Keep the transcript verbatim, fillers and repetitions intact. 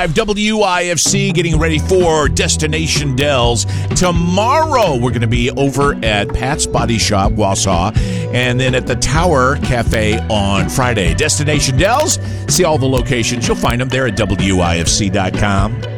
five W I F C, getting ready for Destination Dells. Tomorrow, we're going to be over at Pat's Body Shop, Wausau, and then at the Tower Cafe on Friday. Destination Dells, see all the locations. You'll find them there at W I F C dot com.